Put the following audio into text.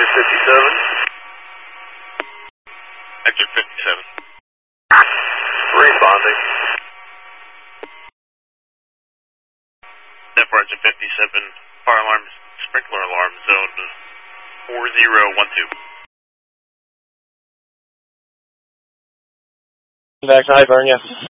Exit 57. Exit 57. Responding. Step for exit 57. Fire alarm, sprinkler alarm, zone 4012. Back to Highburn, yes.